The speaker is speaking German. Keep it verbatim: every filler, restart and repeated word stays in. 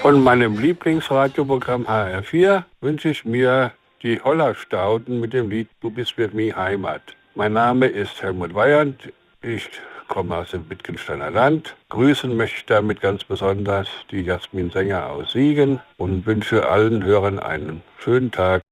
Von meinem Lieblingsradioprogramm H R vier wünsche ich mir die Hollerstauden mit dem Lied Du bist für mich Heimat. Mein Name ist Helmut Weyand. Ich komme aus dem Wittgensteiner Land. Grüßen möchte ich damit ganz besonders die Jasmin Sänger aus Siegen und wünsche allen Hörern einen schönen Tag.